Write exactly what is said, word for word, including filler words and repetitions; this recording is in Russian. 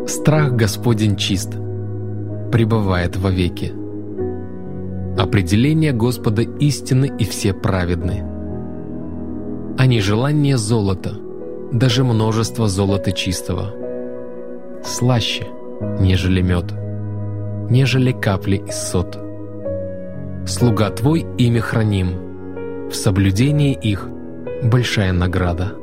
Страх Господень чист, пребывает вовеки. Определение Господа истины и все праведны. Они желание золота, даже множество золота чистого, слаще, нежели мед, нежели капли из сот. Слуга Твой имя храним, в соблюдении их большая награда.